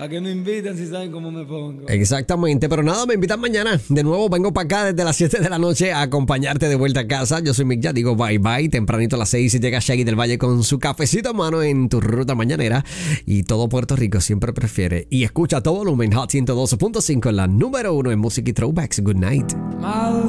¿Para qué me invitan si saben cómo me pongo? Exactamente, pero nada, me invitan mañana. De nuevo vengo para acá desde las 7 de la noche a acompañarte de vuelta a casa. Yo soy Mick, ya digo bye bye. Tempranito a las 6 llega Shaggy del Valle con su cafecito a mano en tu ruta mañanera. Y todo Puerto Rico siempre prefiere. Y escucha a todo volumen Hot 102.5, la número 1 en música y throwbacks. Good night.